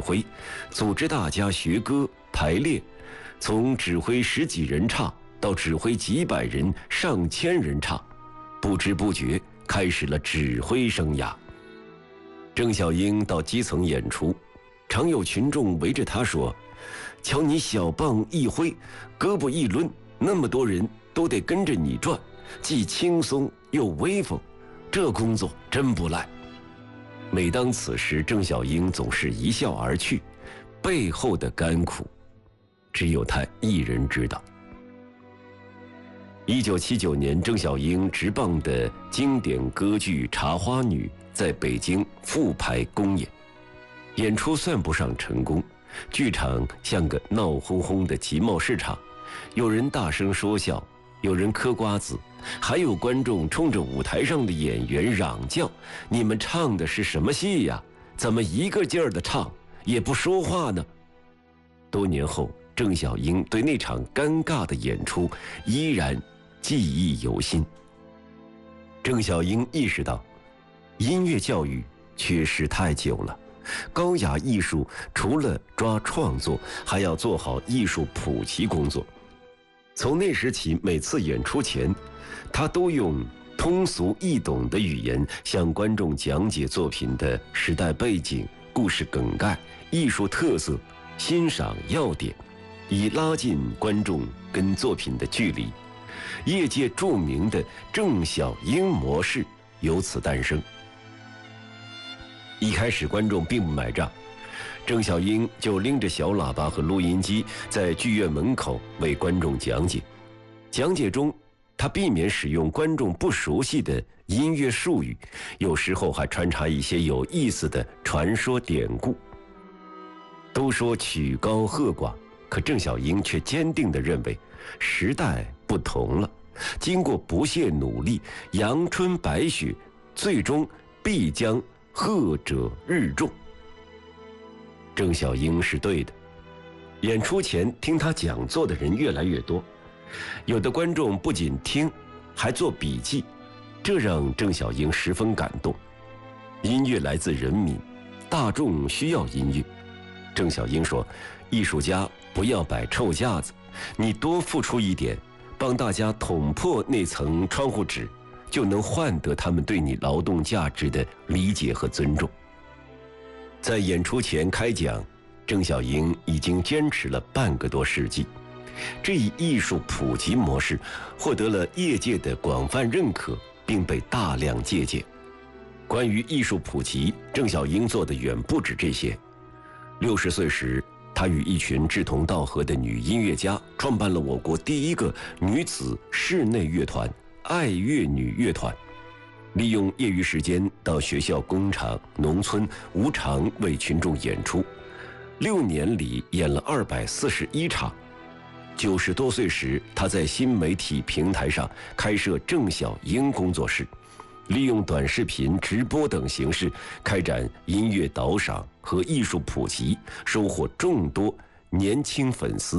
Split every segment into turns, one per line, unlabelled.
挥，组织大家学歌排练，从指挥10几人唱到指挥几百人、上千人唱，不知不觉开始了指挥生涯。郑小英到基层演出，常有群众围着她说：“瞧你小棒一挥，胳膊一抡，那么多人都得跟着你转，既轻松又威风，这工作真不赖。”每当此时，郑小英总是一笑而去，背后的甘苦，只有她一人知道。1979年，郑小英执棒的经典歌剧《茶花女》在北京复排公演，演出算不上成功，剧场像个闹哄哄的集贸市场，有人大声说笑，有人嗑瓜子，还有观众冲着舞台上的演员嚷叫：“你们唱的是什么戏呀？怎么一个劲儿的唱，也不说话呢？”多年后，郑小英对那场尴尬的演出依然记忆犹新。郑小英意识到，音乐教育缺失太久了，高雅艺术除了抓创作，还要做好艺术普及工作。从那时起，每次演出前，他都用通俗易懂的语言向观众讲解作品的时代背景、故事梗概、艺术特色、欣赏要点，以拉近观众跟作品的距离。业界著名的郑小英模式由此诞生。一开始观众并不买账，郑小英就拎着小喇叭和录音机在剧院门口为观众讲解。讲解中，他避免使用观众不熟悉的音乐术语，有时候还穿插一些有意思的传说典故。都说曲高和寡，可郑小英却坚定地认为时代不同了，经过不懈努力，阳春白雪，最终必将和者日众。郑小英是对的，演出前听他讲座的人越来越多，有的观众不仅听，还做笔记，这让郑小英十分感动。音乐来自人民，大众需要音乐。郑小英说，艺术家不要摆臭架子，你多付出一点，帮大家捅破那层窗户纸，就能换得他们对你劳动价值的理解和尊重。在演出前开讲，郑小英已经坚持了半个多世纪，这一艺术普及模式获得了业界的广泛认可，并被大量借鉴。关于艺术普及，郑小英做的远不止这些。60岁时，她与一群志同道合的女音乐家创办了我国第一个女子室内乐团爱乐女乐团，利用业余时间到学校、工厂、农村无偿为群众演出，6年里演了241场。90多岁时，他在新媒体平台上开设郑小英工作室，利用短视频、直播等形式开展音乐导赏和艺术普及，收获众多年轻粉丝。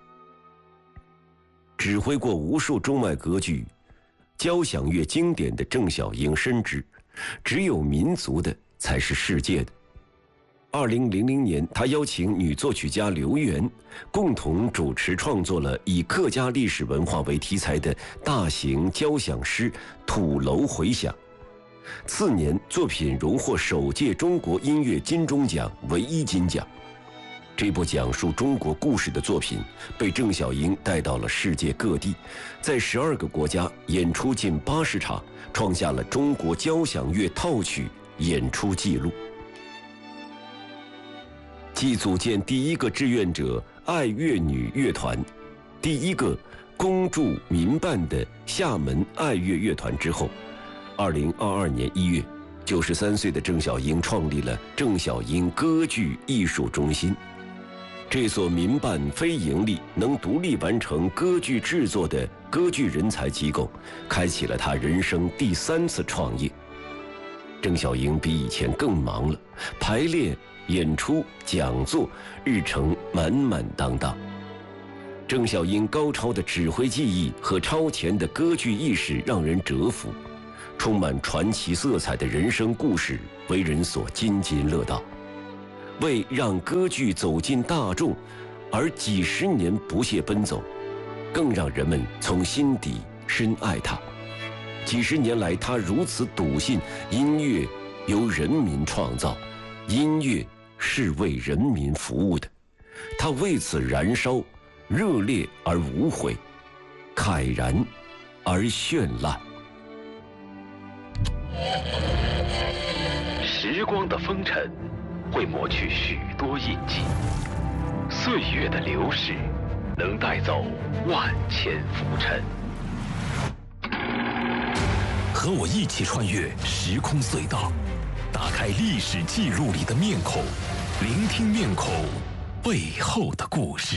指挥过无数中外歌剧、交响乐经典的郑小英深知，只有民族的才是世界的。2000年，他邀请女作曲家刘源共同主持创作了以客家历史文化为题材的大型交响诗《土楼回响》。次年，作品荣获首届中国音乐金钟奖唯一金奖。这部讲述中国故事的作品被郑小英带到了世界各地，在12个国家演出近80场，创下了中国交响乐套曲演出纪录。继组建第一个志愿者爱乐女乐团，第一个公助民办的厦门爱乐乐团之后，2022年1月，93岁的郑小英创立了郑小英歌剧艺术中心。这所民办非盈利、能独立完成歌剧制作的歌剧人才机构，开启了他人生第3次创业。郑小英比以前更忙了，排练、演出、讲座，日程满满当当。郑小英高超的指挥技艺和超前的歌剧意识让人折服，充满传奇色彩的人生故事为人所津津乐道。 为让歌剧走进大众而几十年不懈奔走，更让人们从心底深爱他。几十年来，他如此笃信音乐由人民创造，音乐是为人民服务的。他为此燃烧，热烈而无悔，慨然而绚烂。
时光的风尘会抹去许多印记，岁月的流逝能带走万千浮尘。
和我一起穿越时空隧道，打开历史记录里的面孔，聆听面孔背后的故事。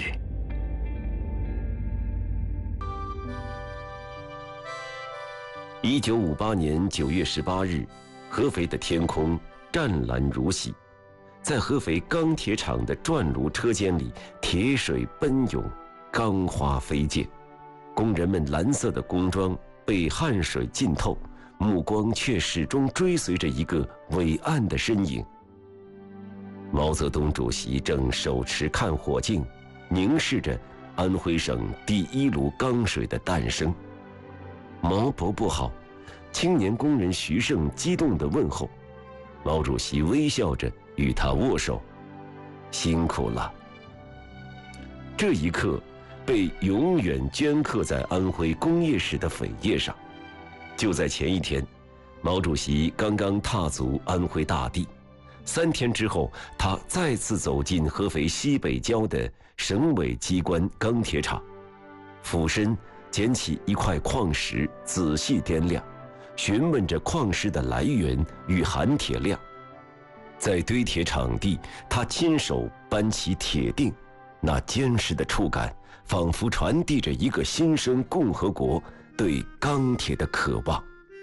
1958年9月18日，合肥的天空湛蓝如洗，在合肥钢铁厂的转炉车间里，铁水奔涌，钢花飞溅，工人们蓝色的工装被汗水浸透，目光却始终追随着一个伟岸的身影。毛泽东主席正手持看火镜，凝视着安徽省第一炉钢水的诞生。毛伯伯好，青年工人徐胜激动地问候。毛主席微笑着与他握手，辛苦了。这一刻被永远镌刻在安徽工业史的扉页上。就在前一天，毛主席刚刚踏足安徽大地，3天之后，他再次走进合肥西北郊的省委机关钢铁厂，俯身捡起一块矿石，仔细掂量，询问着矿石的来源与含铁量。在堆铁场地，他亲手搬起铁锭，那坚实的触感仿佛传递着一个新生共和国对钢铁的渴望。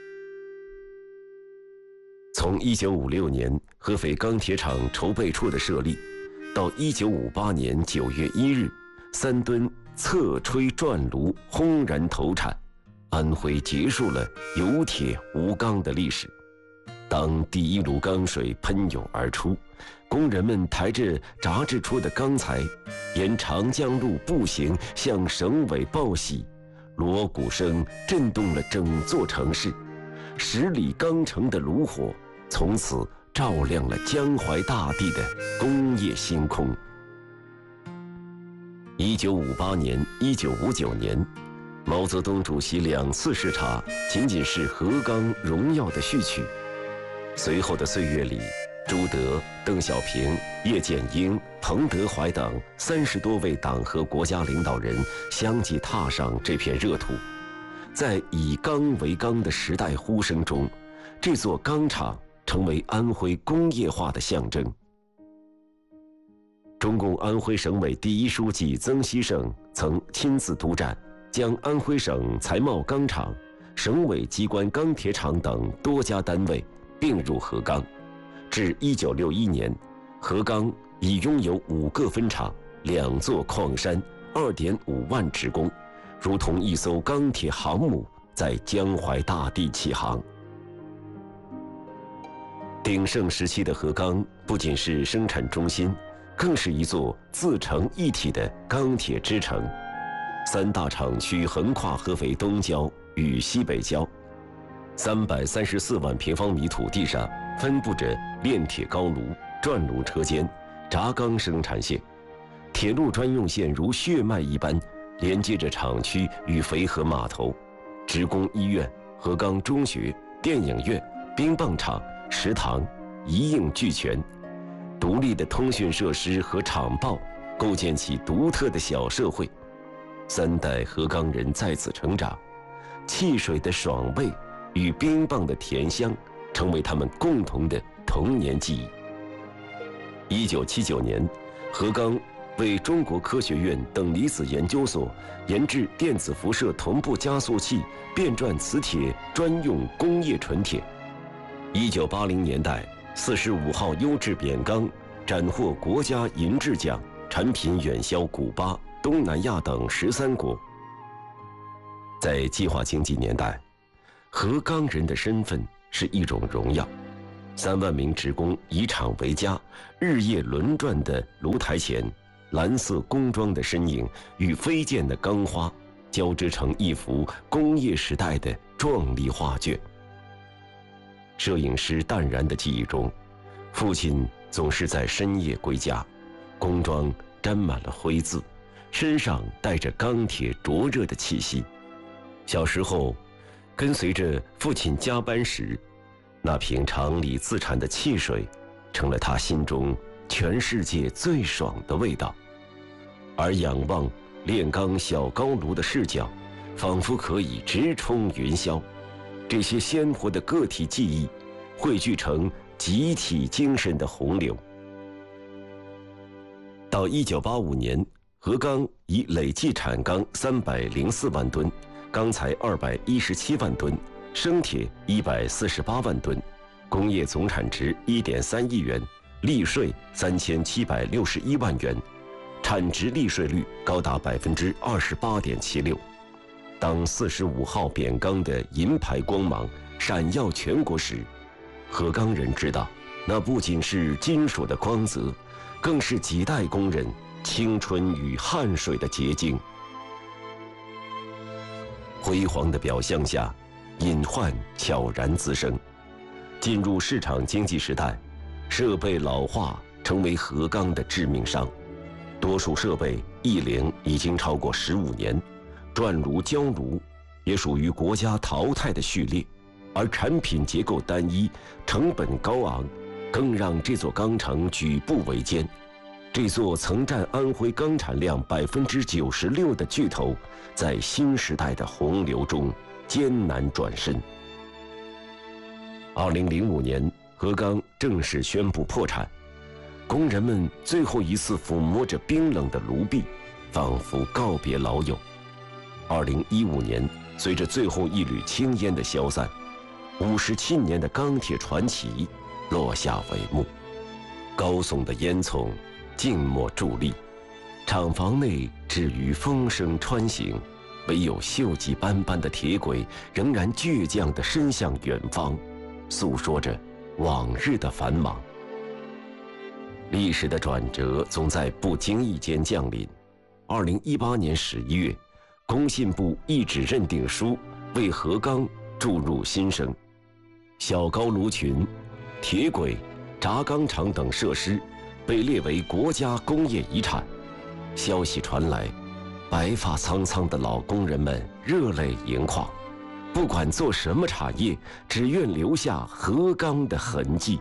从1956年合肥钢铁厂筹备处的设立，到1958年9月1日，3吨侧吹转炉轰然投产，安徽结束了有铁无钢的历史。当第一炉钢水喷涌而出，工人们抬着炸制出的钢材，沿长江路步行向省委报喜，锣鼓声震动了整座城市，10里钢城的炉火从此照亮了江淮大地的工业星空。1958年、1959年，毛泽东主席2次视察仅仅是核钢荣耀的序曲。随后的岁月里，朱德、邓小平、叶剑英、彭德怀等30多位党和国家领导人相继踏上这片热土。在以钢为纲的时代呼声中，这座钢厂成为安徽工业化的象征。中共安徽省委第一书记曾希圣曾亲自督战，将安徽省财贸钢厂、省委机关钢铁厂等多家单位并入核钢。至1961年，核钢已拥有5个分厂、2座矿山、2.5万职工，如同一艘钢铁航母在江淮大地起航。鼎盛时期的核钢不仅是生产中心，更是一座自成一体的钢铁之城。3大厂区横跨合肥东郊与西北郊，334万平方米土地上分布着炼铁高炉、转炉车间、轧钢生产线，铁路专用线如血脉一般连接着厂区与淝河码头，职工医院、核钢中学、电影院、冰棒厂、食堂一应俱全。独立的通讯设施和厂报构建起独特的小社会。3代核钢人在此成长，汽水的爽味与冰棒的甜香成为他们共同的童年记忆。1979年，核钢为中国科学院等离子研究所研制电子辐射同步加速器变转磁铁专用工业纯铁。1980年代，45号优质扁钢斩获国家银质奖，产品远销古巴、东南亚等13国。在计划经济年代，核钢人的身份是一种荣耀。 3万名职工以厂为家，日夜轮转的炉台前，蓝色工装的身影与飞溅的钢花交织成一幅工业时代的壮丽画卷。摄影师淡然的记忆中，父亲总是在深夜归家，工装沾满了灰渍，身上带着钢铁灼热的气息。小时候，跟随着父亲加班时，那瓶厂里自产的汽水，成了他心中全世界最爽的味道。而仰望炼钢小高炉的视角，仿佛可以直冲云霄。这些鲜活的个体记忆，汇聚成集体精神的洪流。到1985年，合钢已累计产钢304万吨，钢材217万吨，生铁148万吨，工业总产值1.3亿元，利税3761万元，产值利税率高达28.76%。当45号扁钢的银牌光芒闪耀全国时，合钢人知道，那不仅是金属的光泽，更是几代工人青春与汗水的结晶。辉煌的表象下，隐患悄然滋生。进入市场经济时代，设备老化成为合钢的致命伤。多数设备一龄已经超过15年，转炉、焦炉也属于国家淘汰的序列，而产品结构单一，成本高昂，更让这座钢城举步维艰。这座曾占安徽钢产量96%的巨头，在新时代的洪流中艰难转身。2005年，合钢正式宣布破产，工人们最后一次抚摸着冰冷的炉壁，仿佛告别老友。2015年，随着最后一缕青烟的消散，57年的钢铁传奇落下帷幕。高耸的烟囱静默伫立，厂房内至于风声穿行，唯有锈迹斑斑的铁轨仍然倔强地伸向远方，诉说着往日的繁忙。历史的转折总在不经意间降临。2018年11月，工信部一纸认定书为合钢注入新生，小高炉群、铁轨、轧钢厂等设施被列为国家工业遗产。消息传来，白发苍苍的老工人们热泪盈眶，不管做什么产业，只愿留下合钢的痕迹。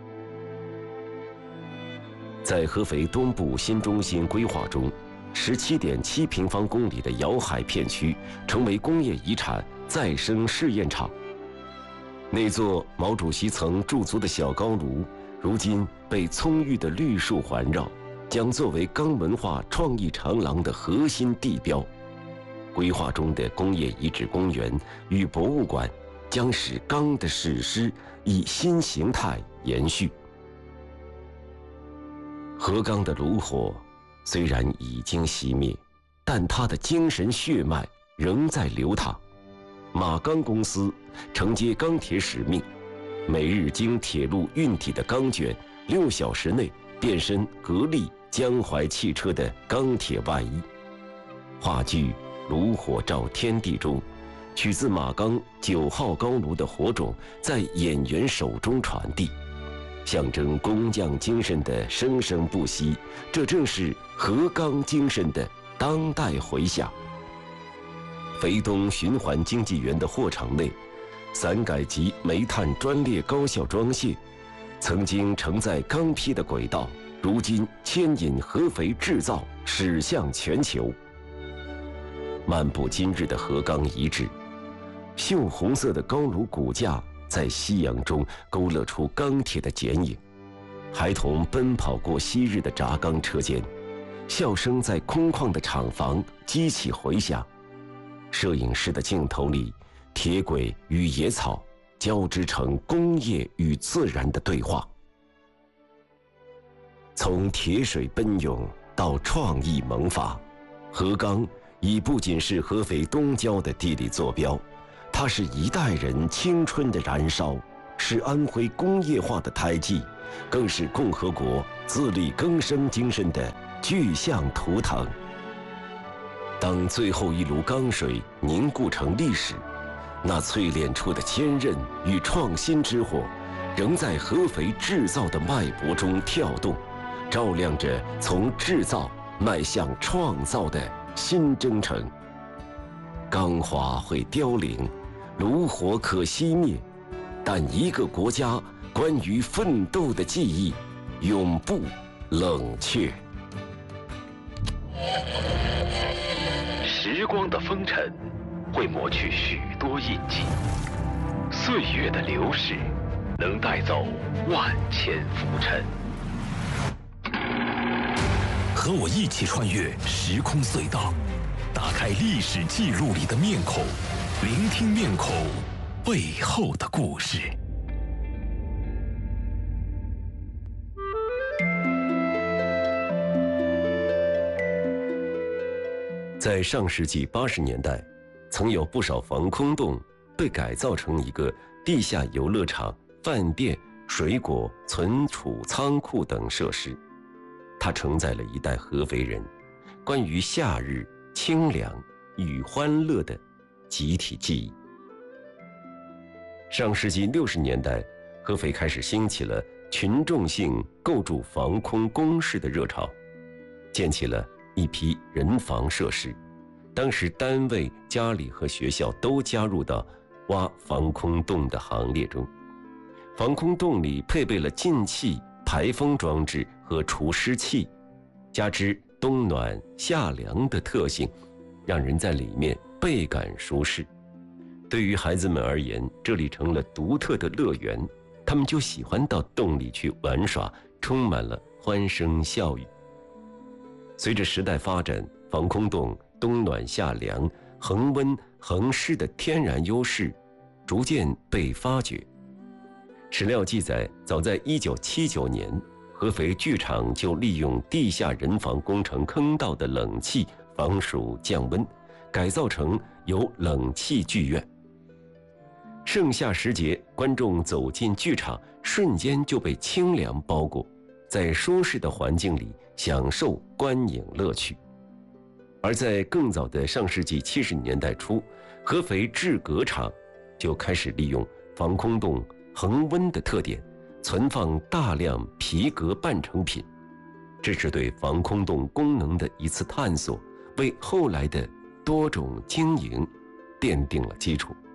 在合肥东部新中心规划中，17.7平方公里的瑶海片区成为工业遗产再生试验场。那座毛主席曾驻足的小高炉，如今被葱郁的绿树环绕，将作为钢文化创意长廊的核心地标。规划中的工业遗址公园与博物馆，将使钢的史诗以新形态延续。合钢的炉火虽然已经熄灭，但它的精神血脉仍在流淌。马钢公司承接钢铁使命，每日经铁路运抵的钢卷，6小时内变身格力、江淮汽车的钢铁外衣。话剧《炉火照天地》中，取自马钢9号高炉的火种在演员手中传递，象征工匠精神的生生不息，这正是合钢精神的当代回响。肥东循环经济园的货场内，散改级煤炭专列高效装卸，曾经承载钢坯的轨道，如今牵引合肥制造驶向全球。漫步今日的合钢遗址，锈红色的高炉骨架在夕阳中勾勒出钢铁的剪影，孩童奔跑过昔日的轧钢车间，笑声在空旷的厂房激起回响。摄影师的镜头里，铁轨与野草交织成工业与自然的对话。从铁水奔涌到创意萌发，合钢已不仅是合肥东郊的地理坐标，它是一代人青春的燃烧， 是安徽工业化的胎记，更是共和国自力更生精神的具象图腾。当最后一炉钢水凝固成历史，那淬炼出的坚韧与创新之火，仍在合肥制造的脉搏中跳动，照亮着从制造迈向创造的新征程。钢华会凋零，炉火可熄灭，但一个国家关于奋斗的记忆永不冷却。
时光的风尘会抹去许多印记，岁月的流逝能带走万千浮尘。
和我一起穿越时空隧道，打开历史记录里的面孔，聆听面孔背后的故事。
在上世纪80年代，曾有不少防空洞被改造成一个地下游乐场、饭店、水果存储仓库等设施。它承载了一代合肥人关于夏日清凉与欢乐的集体记忆。上世纪60年代，合肥开始兴起了群众性构筑防空工事的热潮，建起了一批人防设施。当时单位、家里和学校都加入到挖防空洞的行列中。防空洞里配备了进气、排风装置和除湿器，加之冬暖夏凉的特性，让人在里面倍感舒适。对于孩子们而言，这里成了独特的乐园，他们就喜欢到洞里去玩耍，充满了欢声笑语。随着时代发展，防空洞冬暖夏凉、恒温恒湿的天然优势逐渐被发掘。史料记载，早在1979年，合肥剧场就利用地下人防工程坑道的冷气防暑降温，改造成有冷气剧院。盛夏时节，观众走进剧场，瞬间就被清凉包裹，在舒适的环境里享受观影乐趣。而在更早的上世纪70年代初，合肥制革厂就开始利用防空洞恒温的特点，存放大量皮革半成品。这是对防空洞功能的一次探索，为后来的多种经营奠定了基础。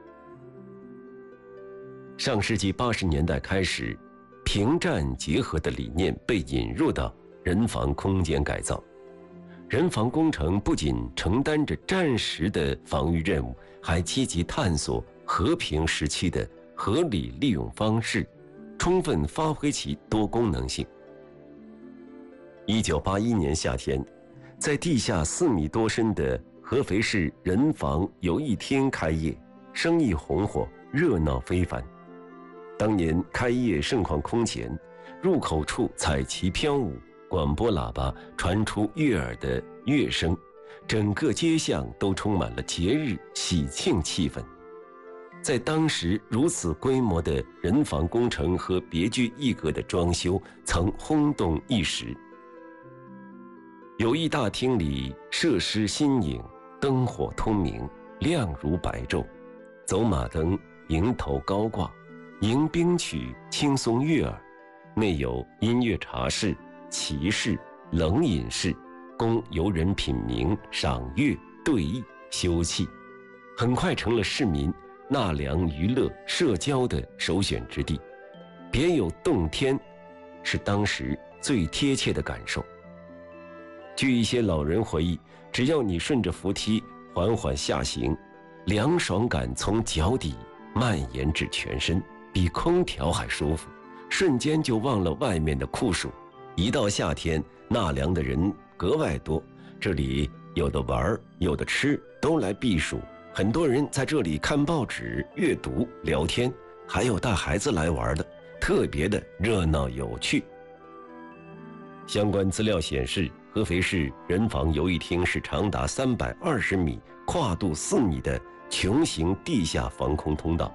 上世纪80年代开始，平战结合的理念被引入到人防空间改造。人防工程不仅承担着战时的防御任务，还积极探索和平时期的合理利用方式，充分发挥其多功能性。1981年夏天，在地下4米多深的合肥市人防游艺厅开业，生意红火，热闹非凡。当年开业盛况空前，入口处彩旗飘舞，广播喇叭传出悦耳的乐声，整个街巷都充满了节日喜庆气氛。在当时如此规模的人防工程和别具一格的装修曾轰动一时。游艺大厅里设施新颖，灯火通明，亮如白昼，走马灯迎头高挂，迎宾曲轻松悦耳，内有音乐茶室、棋室、冷饮室，供游人品茗、赏月、对弈、休憩，很快成了市民纳凉娱乐社交的首选之地。别有洞天是当时最贴切的感受。据一些老人回忆，只要你顺着扶梯缓缓下行，凉爽感从脚底蔓延至全身，比空调还舒服，瞬间就忘了外面的酷暑。一到夏天，纳凉的人格外多，这里有的玩有的吃，都来避暑。很多人在这里看报纸、阅读、聊天，还有带孩子来玩的，特别的热闹有趣。相关资料显示，合肥市人防游艺厅是长达320米、跨度4米的穹形地下防空通道，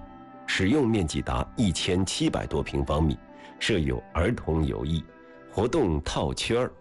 使用面积达1700多平方米，设有儿童游艺、活动套圈